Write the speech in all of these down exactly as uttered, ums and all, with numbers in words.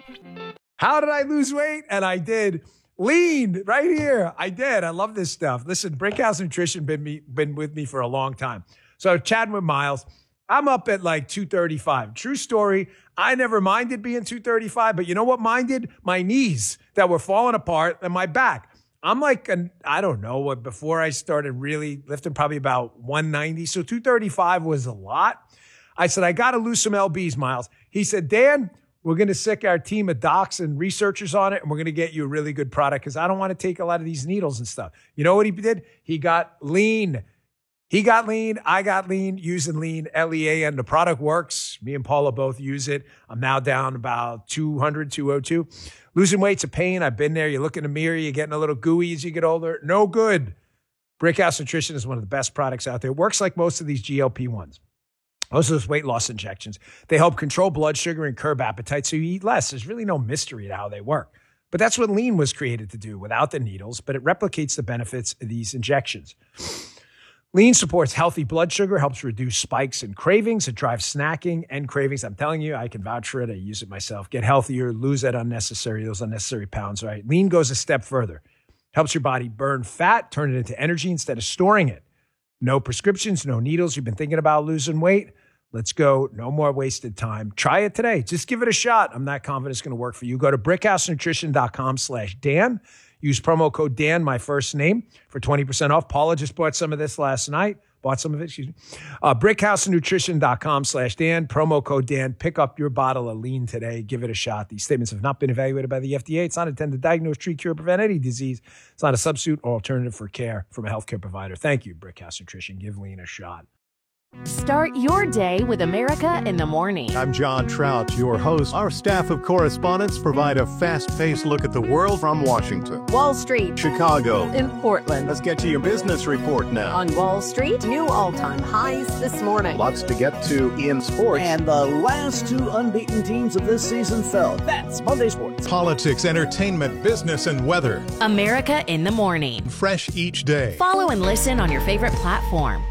How did I lose weight? And I did. Lean right here. I did. I love this stuff. Listen, Brickhouse Nutrition been me been with me for a long time. So chatting with Miles, I'm up at like two thirty-five. True story. I never minded being two thirty-five, but you know what minded? My knees that were falling apart and my back. I'm like, an, I don't know what, before I started really lifting, probably about one ninety. So two thirty-five was a lot. I said, I got to lose some L Bs, Miles. He said, Dan, we're going to sick our team of docs and researchers on it, and we're going to get you a really good product because I don't want to take a lot of these needles and stuff. You know what he did? He got lean. He got lean. I got lean using lean, L E A N. The product works. Me and Paula both use it. I'm now down about two hundred, two oh two. Losing weight's a pain. I've been there. You look in the mirror, you're getting a little gooey as you get older. No good. Brickhouse Nutrition is one of the best products out there. It works like most of these G L P ones. Most of those weight loss injections. They help control blood sugar and curb appetite so you eat less. There's really no mystery to how they work. But that's what lean was created to do without the needles, but it replicates the benefits of these injections. Lean supports healthy blood sugar, helps reduce spikes and cravings. It drives snacking and cravings. I'm telling you, I can vouch for it. I use it myself. Get healthier, lose that unnecessary, those unnecessary pounds, right? Lean goes a step further. Helps your body burn fat, turn it into energy instead of storing it. No prescriptions, no needles. You've been thinking about losing weight? Let's go. No more wasted time. Try it today. Just give it a shot. I'm not confident it's going to work for you. Go to brickhousenutrition.com slash Dan. Use promo code Dan, my first name, for twenty percent off. Paula just bought some of this last night. Bought some of it, excuse me. Uh, brickhousenutrition.com slash Dan. Promo code Dan. Pick up your bottle of lean today. Give it a shot. These statements have not been evaluated by the F D A. It's not intended to diagnose, treat, cure, prevent any disease. It's not a substitute or alternative for care from a healthcare provider. Thank you, Brickhouse Nutrition. Give lean a shot. Start your day with America in the Morning. I'm John Trout, your host. Our staff of correspondents provide a fast-paced look at the world from Washington, Wall Street, Chicago, in Portland. Let's get to your business report now. On Wall Street, new all-time highs this morning. Lots to get to in sports. And the last two unbeaten teams of this season fell. That's Monday Sports. Politics, entertainment, business, and weather. America in the Morning. Fresh each day. Follow and listen on your favorite platform.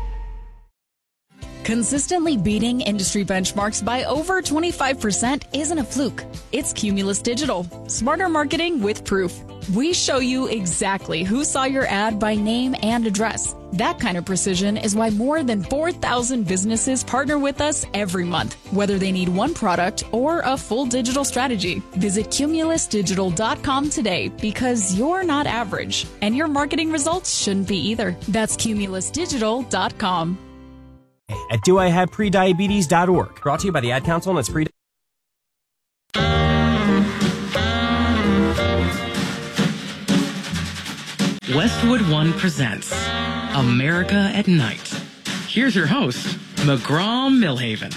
Consistently beating industry benchmarks by over twenty-five percent isn't a fluke. It's Cumulus Digital. Smarter marketing with proof. We show you exactly who saw your ad by name and address. That kind of precision is why more than four thousand businesses partner with us every month, whether they need one product or a full digital strategy. Visit cumulus digital dot com today because you're not average, and your marketing results shouldn't be either. That's cumulus digital dot com. At do I have prediabetes dot org. Brought to you by the Ad Council and its pre. Westwood One presents America at Night. Here's your host, McGraw Millhaven.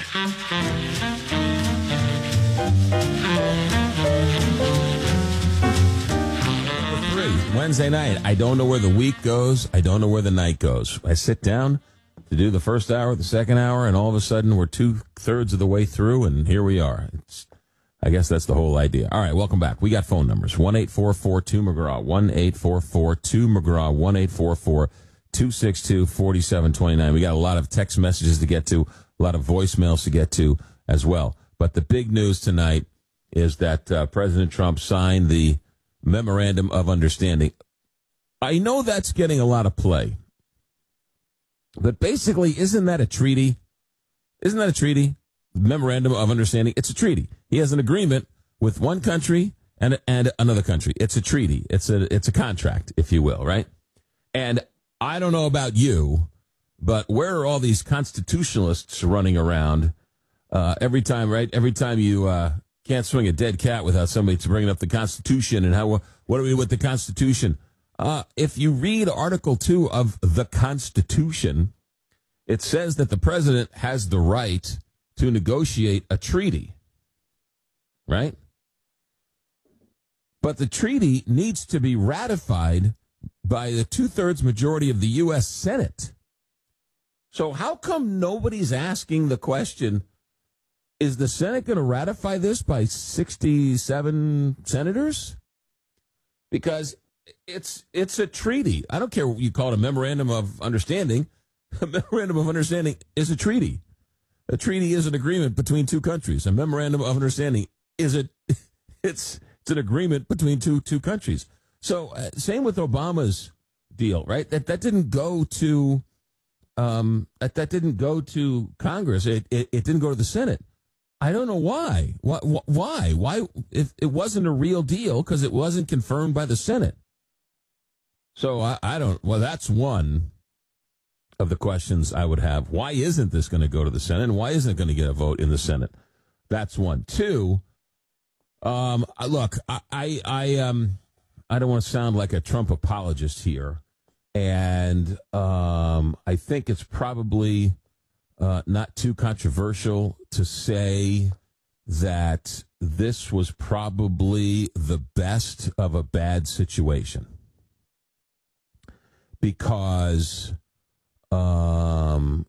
Three, Wednesday night. I don't know where the week goes. I don't know where the night goes. I sit down to do the first hour, the second hour, and all of a sudden we're two-thirds of the way through, and here we are. It's, I guess that's the whole idea. All right, welcome back. We got phone numbers, one eight four four two McGraw, one eight four four two McGraw, one eight four four two six two four seven two nine. We got a lot of text messages to get to, a lot of voicemails to get to as well. But the big news tonight is that uh, President Trump signed the Memorandum of Understanding. I know that's getting a lot of play. But basically, isn't that a treaty? Isn't that a treaty? Memorandum of Understanding. It's a treaty. He has an agreement with one country and and another country. It's a treaty. It's a it's a contract, if you will, right? And I don't know about you, but where are all these constitutionalists running around uh, every time, right? Every time you uh, can't swing a dead cat without somebody to bringing up the Constitution and how what do we do with the Constitution? Uh, if you read Article two of the Constitution, it says that the president has the right to negotiate a treaty, right? But the treaty needs to be ratified by the two-thirds majority of the U S Senate. So how come nobody's asking the question, is the Senate going to ratify this by sixty-seven senators? Because It's it's a treaty. I don't care what you call it, a memorandum of understanding. A memorandum of understanding is a treaty. A treaty is an agreement between two countries. A memorandum of understanding is a it's it's an agreement between two two countries. So uh, same with Obama's deal, right? That that didn't go to um, that that didn't go to Congress. It, it it didn't go to the Senate. I don't know why. Why? Why? Why? If it wasn't a real deal because it wasn't confirmed by the Senate. So I, I don't. Well, that's one of the questions I would have. Why isn't this going to go to the Senate? And why isn't it going to get a vote in the Senate? That's one. Two. Um. Look, I. I. I um. I don't want to sound like a Trump apologist here, and um. I think it's probably uh, not too controversial to say that this was probably the best of a bad situation. Because, um,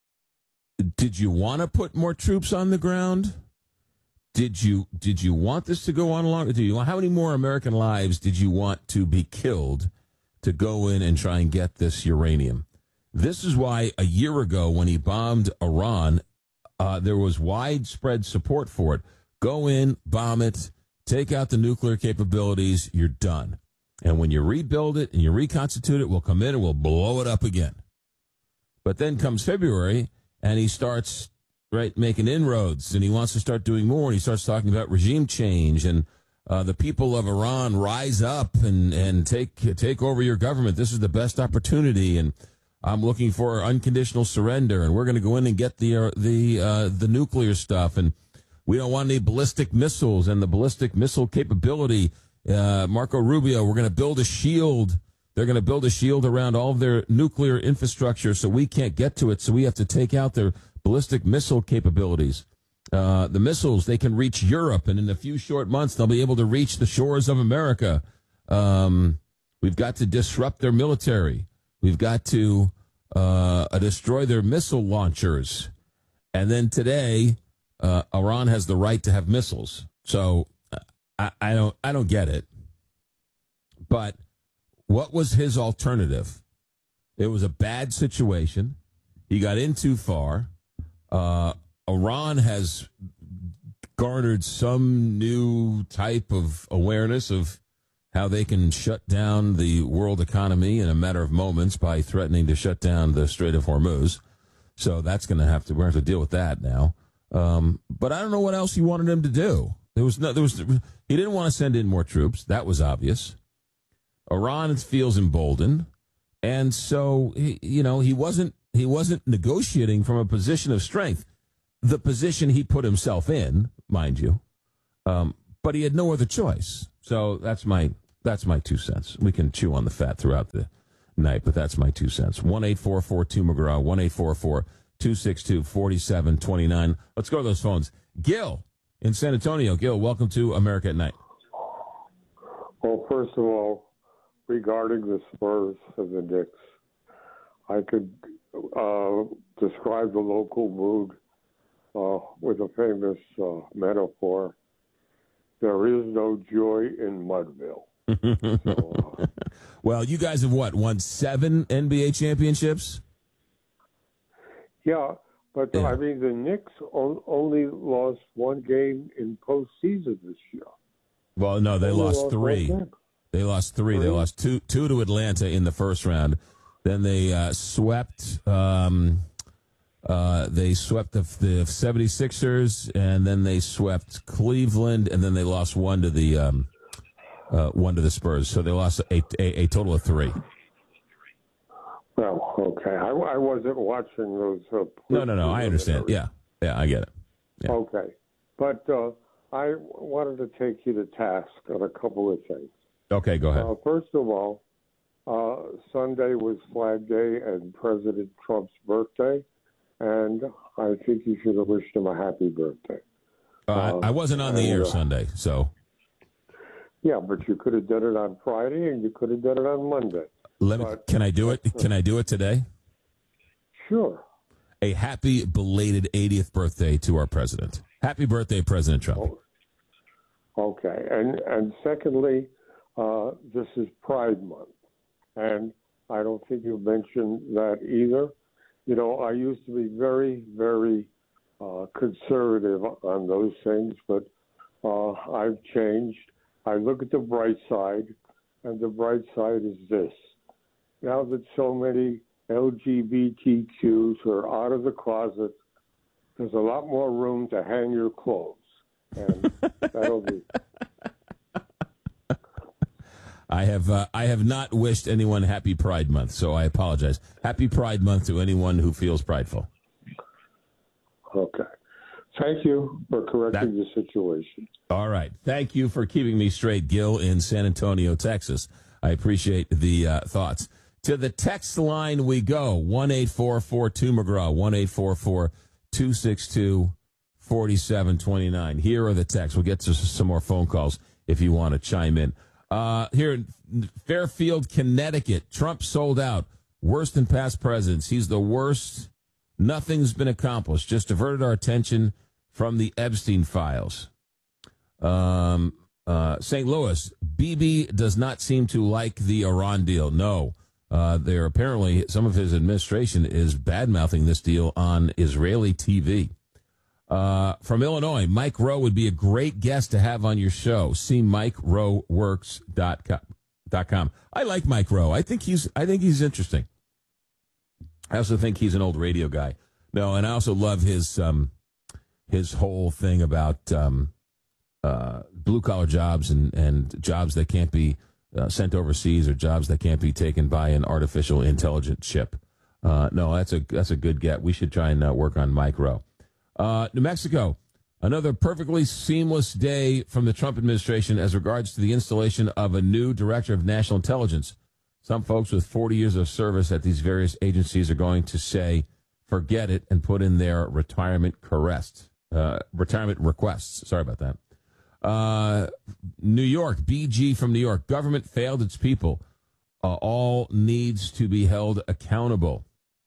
did you want to put more troops on the ground? Did you did you want this to go on longer? Do you how many more American lives did you want to be killed to go in and try and get this uranium? This is why a year ago when he bombed Iran, uh, there was widespread support for it. Go in, bomb it, take out the nuclear capabilities. You're done. And when you rebuild it and you reconstitute it, we'll come in and we'll blow it up again. But then comes February, and he starts right making inroads, and he wants to start doing more, and he starts talking about regime change, and uh, the people of Iran rise up and, and take take over your government. This is the best opportunity, and I'm looking for unconditional surrender, and we're going to go in and get the uh, the uh, the nuclear stuff, and we don't want any ballistic missiles, and the ballistic missile capability. Uh, Marco Rubio, we're going to build a shield. They're going to build a shield around all of their nuclear infrastructure so we can't get to it. So we have to take out their ballistic missile capabilities. Uh, the missiles, they can reach Europe, and in a few short months, they'll be able to reach the shores of America. Um, we've got to disrupt their military. We've got to uh, destroy their missile launchers. And then today, uh, Iran has the right to have missiles. So I, I don't I don't get it. But what was his alternative? It was a bad situation. He got in too far. Uh, Iran has garnered some new type of awareness of how they can shut down the world economy in a matter of moments by threatening to shut down the Strait of Hormuz. So that's going to have to, we're going to have to deal with that now. Um, but I don't know what else he wanted him to do. There was no, there was, he didn't want to send in more troops. That was obvious. Iran feels emboldened. And so, he, you know, he wasn't, he wasn't negotiating from a position of strength. The position he put himself in, mind you. Um, but he had no other choice. So that's my, that's my two cents. We can chew on the fat throughout the night, but that's my two cents. one eight four four two McGraw, one eight four four two six two four seven two nine. Let's go to those phones. Gil in San Antonio. Gil, welcome to America at Night. Well, first of all, regarding the Spurs and the Knicks, I could uh, describe the local mood uh, with a famous uh, metaphor. There is no joy in Mudville. so, uh, well, you guys have what, won seven N B A championships? Yeah, but yeah. I mean, the Knicks o- only lost one game in postseason this year. Well, no, they, they lost, lost three. They lost three. three. They lost two, two to Atlanta in the first round. Then they uh, swept. Um, uh, they swept the, the seventy-sixers, and then they swept Cleveland, and then they lost one to the um, uh, one to the Spurs. So they lost a, a, a total of three. Well, okay. I, I wasn't watching those. Uh, no, no, no. I understand. Yeah, yeah, I get it. Yeah. Okay, but uh, I wanted to take you to task on a couple of things. Okay, go ahead. Uh, first of all, uh, Sunday was Flag Day and President Trump's birthday, and I think you should have wished him a happy birthday. Uh, uh, I wasn't on the and, air uh, Sunday, so. Yeah, but you could have done it on Friday, and you could have done it on Monday. Let me. But, can I do it? Can I do it today? Sure. A happy belated eightieth birthday to our president. Happy birthday, President Trump. Oh, okay, and and secondly. Uh, this is Pride Month, and I don't think you mentioned that either. You know, I used to be very, very uh, conservative on those things, but Uh, I've changed. I look at the bright side, and the bright side is this. Now that so many L G B T Qs are out of the closet, there's a lot more room to hang your clothes. And that'll be... I have uh, I have not wished anyone happy Pride Month, so I apologize. Happy Pride Month to anyone who feels prideful. Okay. Thank you for correcting that, the situation. All right. Thank you for keeping me straight, Gil, in San Antonio, Texas. I appreciate the uh, thoughts. To the text line we go, one eight four four two McGraw, one eight four four two six two four seven two nine. Here are the texts. We'll get to some more phone calls if you want to chime in. Uh, here in Fairfield, Connecticut, Trump sold out. Worse than past presidents. He's the worst. Nothing's been accomplished. Just diverted our attention from the Epstein files. Um, uh, Saint Louis, Bibi does not seem to like the Iran deal. No, uh, they're apparently, some of his administration is bad-mouthing this deal on Israeli T V. Uh, from Illinois, Mike Rowe would be a great guest to have on your show. See mike rowe works dot com. I like Mike Rowe. I think he's, I think he's interesting. I also think he's an old radio guy. No, and I also love his, um, his whole thing about, um, uh, blue collar jobs and, and jobs that can't be uh, sent overseas or jobs that can't be taken by an artificial intelligence chip. Uh, no, that's a, that's a good get. We should try and uh, work on Mike Rowe. Uh, New Mexico, another perfectly seamless day from the Trump administration as regards to the installation of a new director of national intelligence. Some folks with forty years of service at these various agencies are going to say, forget it, and put in their retirement requests. Uh, retirement requests. Sorry about that. Uh, New York, B G from New York. Government failed its people. Uh, all needs to be held accountable.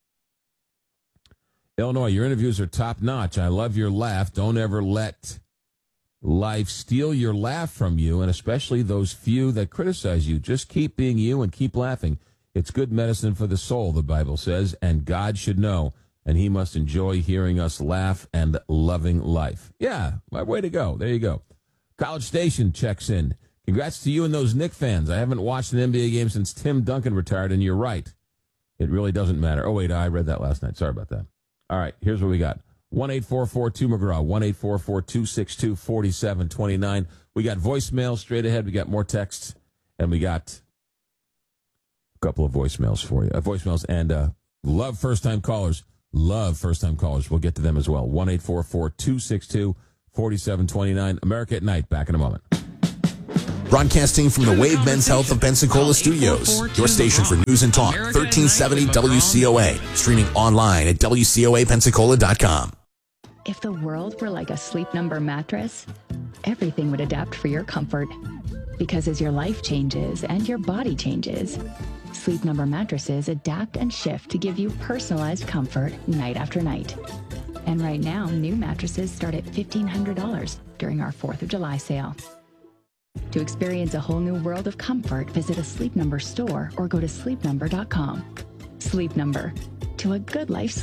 Illinois, your interviews are top-notch. I love your laugh. Don't ever let life steal your laugh from you, and especially those few that criticize you. Just keep being you and keep laughing. It's good medicine for the soul, the Bible says, and God should know, and he must enjoy hearing us laugh and loving life. Yeah, way to go. There you go. College Station checks in. Congrats to you and those Knicks fans. I haven't watched an N B A game since Tim Duncan retired, and you're right. It really doesn't matter. Oh, wait, I read that last night. Sorry about that. All right, here's what we got. one eight four four two McGraw, one eight four four two six two four seven two nine. We got voicemail straight ahead. We got more texts, and we got a couple of voicemails for you. Uh, voicemails, and uh, love first-time callers. Love first-time callers. We'll get to them as well. one eight four four two six two four seven two nine. America at Night. Back in a moment. Broadcasting from the Wave Men's Health of Pensacola Studios, your station for news and talk, thirteen seventy W C O A, streaming online at W C O A Pensacola dot com. If the world were like a Sleep Number mattress, everything would adapt for your comfort. Because as your life changes and your body changes, Sleep Number mattresses adapt and shift to give you personalized comfort night after night. And right now, new mattresses start at fifteen hundred dollars during our fourth of July sale. To experience a whole new world of comfort, visit a Sleep Number store or go to sleep number dot com. Sleep Number, to a good life.